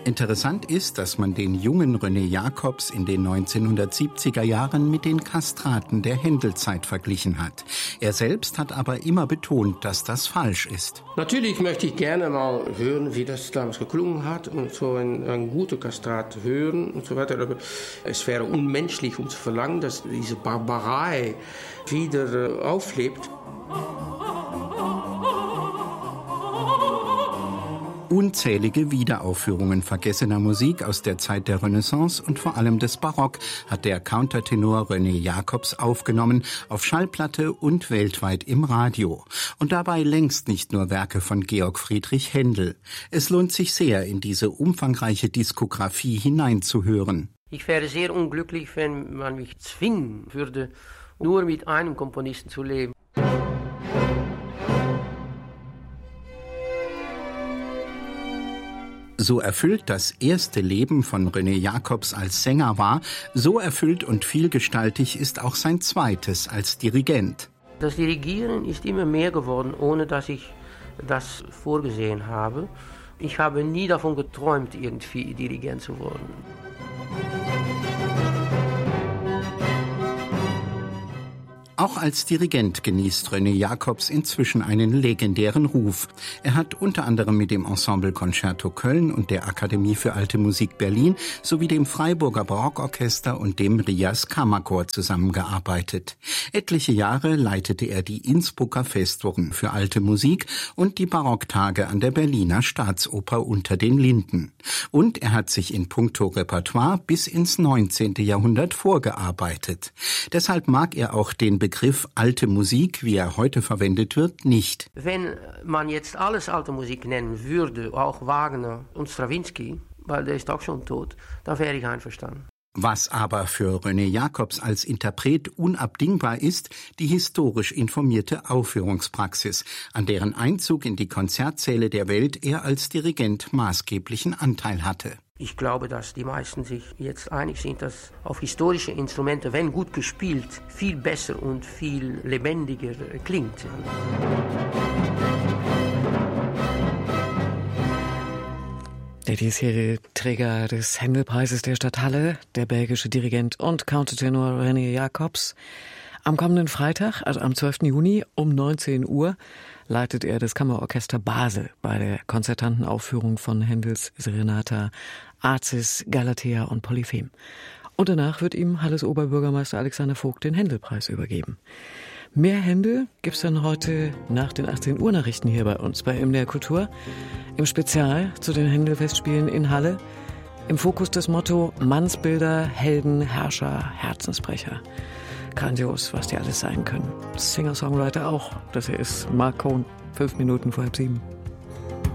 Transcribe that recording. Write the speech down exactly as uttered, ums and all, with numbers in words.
Interessant ist, dass man den jungen René Jacobs in den neunzehnhundertsiebziger Jahren mit den Kastraten der Händelzeit verglichen hat. Er selbst hat aber immer betont, dass das falsch ist. Natürlich möchte ich gerne mal hören, wie das damals geklungen hat und so ein, ein guter Kastrat hören und so weiter. Aber es wäre unmenschlich, um zu verlangen, dass diese Barbarei wieder auflebt. Unzählige Wiederaufführungen vergessener Musik aus der Zeit der Renaissance und vor allem des Barock hat der Countertenor René Jacobs aufgenommen, auf Schallplatte und weltweit im Radio. Und dabei längst nicht nur Werke von Georg Friedrich Händel. Es lohnt sich sehr, in diese umfangreiche Diskografie hineinzuhören. Ich wäre sehr unglücklich, wenn man mich zwingen würde, nur mit einem Komponisten zu leben. So erfüllt das erste Leben von René Jacobs als Sänger war, so erfüllt und vielgestaltig ist auch sein zweites als Dirigent. Das Dirigieren ist immer mehr geworden, ohne dass ich das vorgesehen habe. Ich habe nie davon geträumt, irgendwie Dirigent zu werden. Auch als Dirigent genießt René Jacobs inzwischen einen legendären Ruf. Er hat unter anderem mit dem Ensemble Concerto Köln und der Akademie für Alte Musik Berlin sowie dem Freiburger Barockorchester und dem Rias Kammerchor zusammengearbeitet. Etliche Jahre leitete er die Innsbrucker Festwochen für Alte Musik und die Barocktage an der Berliner Staatsoper Unter den Linden. Und er hat sich in puncto Repertoire bis ins neunzehnte Jahrhundert vorgearbeitet. Deshalb mag er auch den Begriff alte Musik, wie er heute verwendet wird, nicht. Wenn man jetzt alles alte Musik nennen würde, auch Wagner und Stravinsky, weil der ist auch schon tot, dann wäre ich einverstanden. Was aber für René Jacobs als Interpret unabdingbar ist, die historisch informierte Aufführungspraxis, an deren Einzug in die Konzertsäle der Welt er als Dirigent maßgeblichen Anteil hatte. Ich glaube, dass die meisten sich jetzt einig sind, dass auf historische Instrumente, wenn gut gespielt, viel besser und viel lebendiger klingt. Der diesjährige Träger des Händelpreises der Stadt Halle, der belgische Dirigent und Countertenor René Jacobs. Am kommenden Freitag, also am zwölften Juni um neunzehn Uhr, leitet er das Kammerorchester Basel bei der konzertanten Aufführung von Händels Serenata, Azis, Galatea und Polyphem. Und danach wird ihm Halles Oberbürgermeister Alexander Vogt den Händelpreis übergeben. Mehr Händel gibt's dann heute nach den achtzehn Uhr Nachrichten hier bei uns bei M D R Kultur. Im Spezial zu den Händel-Festspielen in Halle. Im Fokus das Motto Mannsbilder, Helden, Herrscher, Herzensbrecher. Grandios, was die alles sein können. Singer-Songwriter auch, das er ist. Marc Cohn, fünf Minuten vor halb sieben.